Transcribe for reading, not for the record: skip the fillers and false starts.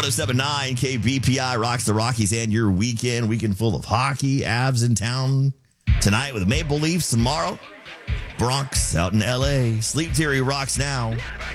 107.9 KBPI rocks the Rockies and your weekend full of hockey. Avs in town tonight with Maple Leafs tomorrow. Bronx out in LA. Sleep Theory rocks now.